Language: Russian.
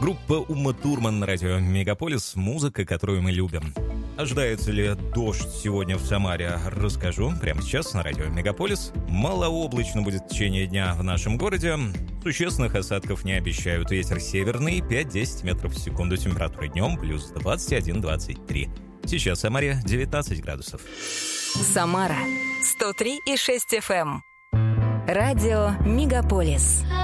Группа Ума Турман на радио Мегаполис. Музыка, которую мы любим. Ожидается ли дождь сегодня в Самаре? Расскажу прямо сейчас на радио Мегаполис. Малооблачно будет в течение дня в нашем городе. Существенных осадков не обещают. Ветер северный 5-10 метров в секунду. Температура днем плюс 21-23. Сейчас в Самаре 19 градусов. Самара 103,6 FM. Радио Мегаполис.